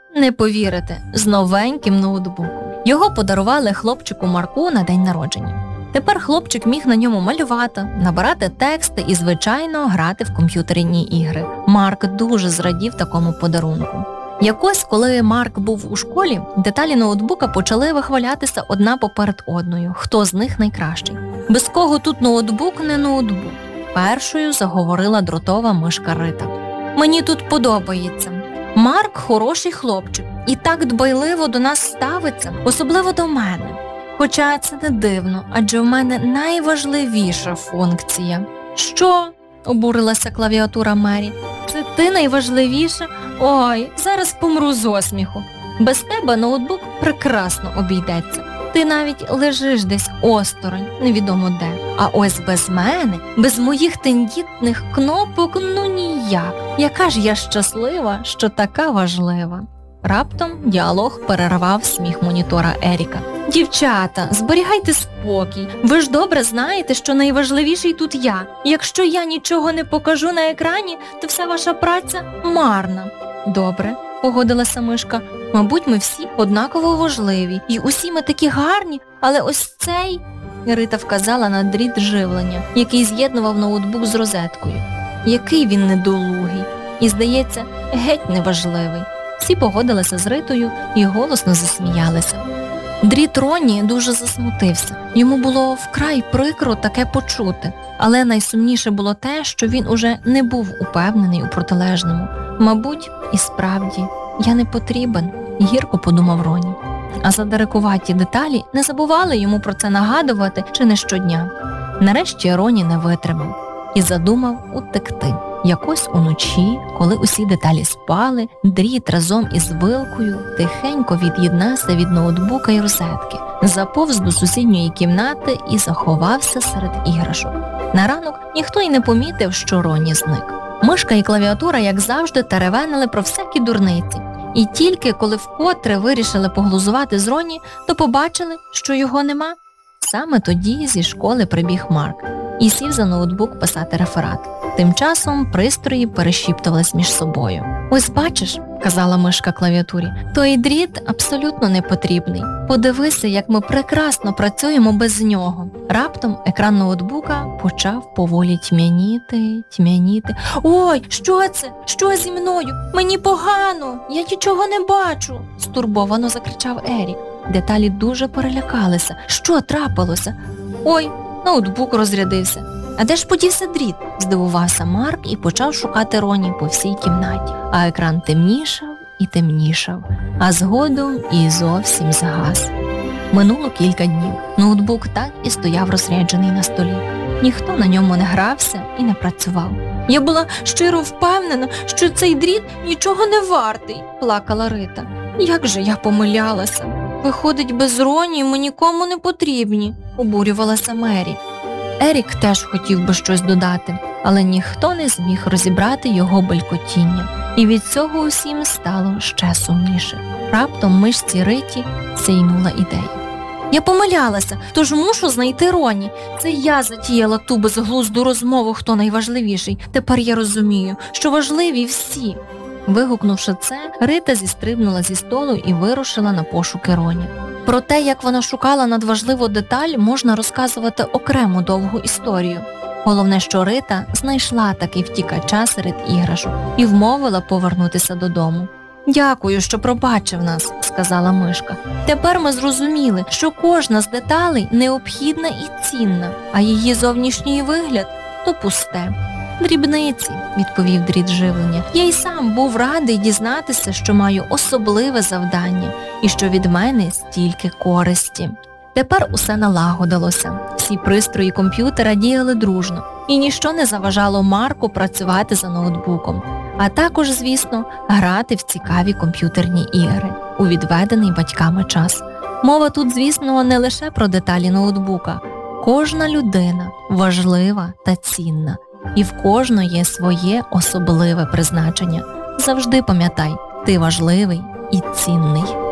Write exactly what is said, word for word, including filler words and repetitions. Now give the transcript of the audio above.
Не повірите, з новеньким ноутбуком. Його подарували хлопчику Марку на день народження. Тепер хлопчик міг на ньому малювати, набирати тексти і, звичайно, грати в комп'ютерні ігри. Марк дуже зрадів такому подарунку. Якось, коли Марк був у школі, деталі ноутбука почали вихвалятися одна поперед одною, хто з них найкращий. Без кого тут ноутбук не ноутбук. Першою заговорила дротова мишка Рита. Мені тут подобається. Марк хороший хлопчик і так дбайливо до нас ставиться, особливо до мене. Хоча це не дивно, адже в мене найважливіша функція. Що? Обурилася клавіатура Мері. Це ти найважливіша? Ой, зараз помру з осміху. Без тебе ноутбук прекрасно обійдеться. Ти навіть лежиш десь осторонь, невідомо де. А ось без мене, без моїх тендітних кнопок, ну ніяк. Яка ж я щаслива, що така важлива. Раптом діалог перервав сміх монітора Еріка. Дівчата, зберігайте спокій. Ви ж добре знаєте, що найважливіший тут я. Якщо я нічого не покажу на екрані, то вся ваша праця марна. Добре, погодилася мишка. Мабуть, ми всі однаково важливі. І усі ми такі гарні, але ось цей... Рита вказала на дріт живлення, який з'єднував ноутбук з розеткою. Який він недолугий. І, здається, геть неважливий. Всі погодилися з Ритою і голосно засміялися. Дріт Ронні дуже засмутився. Йому було вкрай прикро таке почути. Але найсумніше було те, що він уже не був упевнений у протилежному. Мабуть, і справді, я не потрібен, гірко подумав Ронні. А задарикуваті деталі не забували йому про це нагадувати чи не щодня. Нарешті Ронні не витримав і задумав утекти. Якось уночі, коли усі деталі спали, дріт разом із вилкою тихенько від'єднався від ноутбука й розетки, заповз до сусідньої кімнати і заховався серед іграшок. На ранок ніхто й не помітив, що Ронні зник. Мишка і клавіатура, як завжди, теревенили про всякі дурниці. І тільки коли вкотре вирішили поглузувати з Ронні, то побачили, що його нема. Саме тоді зі школи прибіг Марк і сів за ноутбук писати реферат. Тим часом пристрої перешіптувались між собою. «Ось бачиш», – казала мишка клавіатурі, – «той дріт абсолютно не потрібний. Подивися, як ми прекрасно працюємо без нього». Раптом екран ноутбука почав поволі тьмяніти, тьмяніти. «Ой, що це? Що зі мною? Мені погано! Я нічого не бачу!» – стурбовано закричав Ерік. Деталі дуже перелякалися. Що трапилося? «Ой, ноутбук розрядився. А де ж подівся дріт?» – здивувався Марк і почав шукати Ронні по всій кімнаті. А екран темнішав і темнішав, а згодом і зовсім згас. Минуло кілька днів. Ноутбук так і стояв розряджений на столі. Ніхто на ньому не грався і не працював. «Я була щиро впевнена, що цей дріт нічого не вартий», – плакала Рита. «Як же я помилялася? Виходить, без Ронні ми нікому не потрібні», – обурювалася Мері. Ерік теж хотів би щось додати, але ніхто не зміг розібрати його белькотіння. І від цього усім стало ще сумніше. Раптом мишці Риті сяйнула ідея. «Я помилялася, тож мушу знайти Ронні. Це я затіяла ту безглузду розмову, хто найважливіший. Тепер я розумію, що важливі всі». Вигукнувши це, Рита зістрибнула зі столу і вирушила на пошуки Ронні. Про те, як вона шукала надважливу деталь, можна розказувати окрему довгу історію. Головне, що Рита знайшла таки втікача серед іграшок і вмовила повернутися додому. «Дякую, що пробачив нас», – сказала мишка. «Тепер ми зрозуміли, що кожна з деталей необхідна і цінна, а її зовнішній вигляд – то пусте». «Дрібниці», – відповів дріт живлення. «Я й сам був радий дізнатися, що маю особливе завдання і що від мене стільки користі». Тепер усе налагодилося. Всі пристрої комп'ютера діяли дружно, і ніщо не заважало Марку працювати за ноутбуком, а також, звісно, грати в цікаві комп'ютерні ігри у відведений батьками час. Мова тут, звісно, не лише про деталі ноутбука. Кожна людина важлива та цінна. І в кожного є своє особливе призначення. Завжди пам'ятай, ти важливий і цінний.